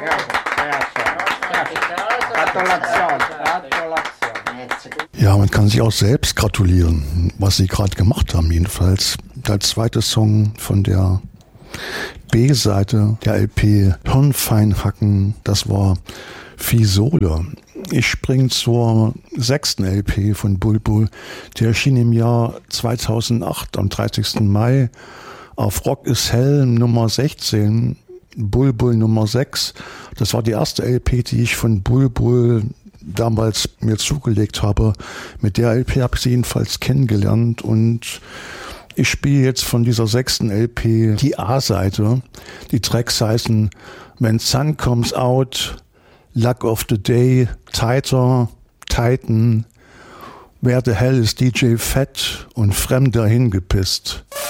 Ja, man kann sich auch selbst gratulieren, was sie gerade gemacht haben. Jedenfalls der zweite Song von der B-Seite der LP Hirnfeinhacken, das war Fisole. Ich springe zur 6. LP von Bulbul. Die erschien im Jahr 2008 am 30. Mai auf Rock ist Hell Nummer 16, Bulbul Nummer 6. Das war die erste LP, die ich von Bulbul damals mir zugelegt habe. Mit der LP habe ich sie jedenfalls kennengelernt und ich spiele jetzt von dieser 6. LP die A-Seite. Die Tracks heißen When Sun Comes Out, Luck of the Day, Tighter, Titan, Where the Hell is DJ Fett und Fremder hingepisst.